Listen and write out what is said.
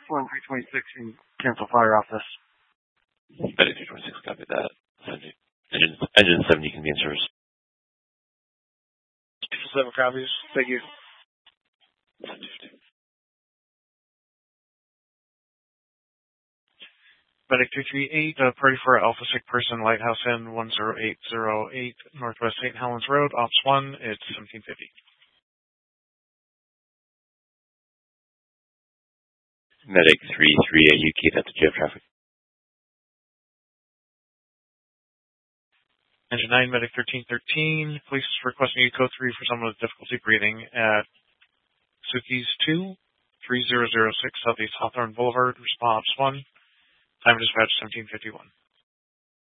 Flying 326 and cancel fire off this. Medic 326, copy that. Engine 7, you can be in service. 7 copies. Thank you. Medic 238, party for Alpha Sick Person, Lighthouse Inn 10808, Northwest St. Helens Road, Ops 1, it's 1750. Medic 338, you keep that to GF traffic. Engine 9, Medic 1313, police requesting you code 3 for someone with difficulty breathing at Suki's 2, 3006 Southeast Hawthorne Boulevard, response 1, time dispatch 1751.